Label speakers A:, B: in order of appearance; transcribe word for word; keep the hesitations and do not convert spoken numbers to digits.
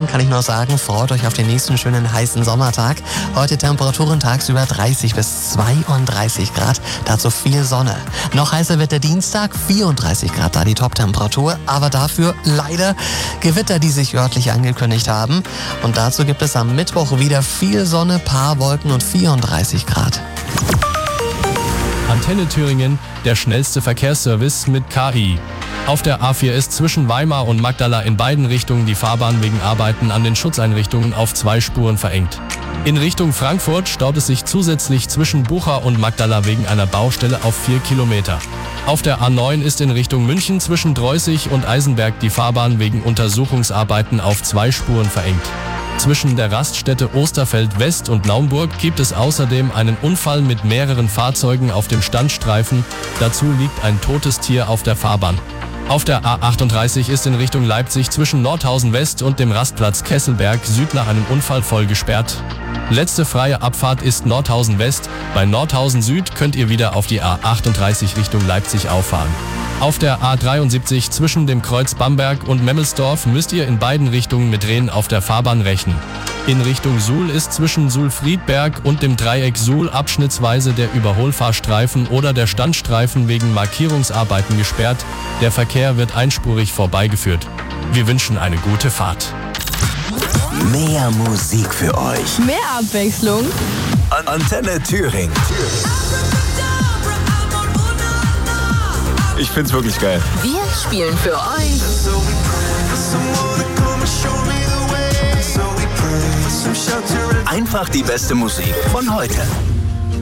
A: kann ich nur sagen, freut euch auf den nächsten schönen heißen Sommertag. Heute Temperaturen tagsüber dreißig bis zweiunddreißig Grad, dazu viel Sonne. Noch heißer wird der Dienstag, vierunddreißig Grad da die Top-Temperatur, aber dafür leider Gewitter, die sich örtlich angekündigt haben. Und dazu gibt es am Mittwoch wieder viel Sonne, paar Wolken und vierunddreißig Grad.
B: Antenne Thüringen, der schnellste Verkehrsservice mit K I. Auf der A vier ist zwischen Weimar und Magdala in beiden Richtungen die Fahrbahn wegen Arbeiten an den Schutzeinrichtungen auf zwei Spuren verengt. In Richtung Frankfurt staut es sich zusätzlich zwischen Bucha und Magdala wegen einer Baustelle auf vier Kilometer. Auf der A neun ist in Richtung München zwischen Dreußig und Eisenberg die Fahrbahn wegen Untersuchungsarbeiten auf zwei Spuren verengt. Zwischen der Raststätte Osterfeld West und Naumburg gibt es außerdem einen Unfall mit mehreren Fahrzeugen auf dem Standstreifen. Dazu liegt ein totes Tier auf der Fahrbahn. Auf der A achtunddreißig ist in Richtung Leipzig zwischen Nordhausen West und dem Rastplatz Kesselberg Süd nach einem Unfall voll gesperrt. Letzte freie Abfahrt ist Nordhausen West. Bei Nordhausen Süd könnt ihr wieder auf die A achtunddreißig Richtung Leipzig auffahren. Auf der A dreiundsiebzig zwischen dem Kreuz Bamberg und Memmelsdorf müsst ihr in beiden Richtungen mit Drehen auf der Fahrbahn rechnen. In Richtung Suhl ist zwischen Suhl-Friedberg und dem Dreieck Suhl abschnittsweise der Überholfahrstreifen oder der Standstreifen wegen Markierungsarbeiten gesperrt. Der Verkehr wird einspurig vorbeigeführt. Wir wünschen eine gute Fahrt.
C: Mehr Musik für euch.
D: Mehr Abwechslung.
C: An Antenne Thüringen.
E: Ich find's wirklich geil.
D: Wir spielen für euch
C: Einfach die beste Musik von heute.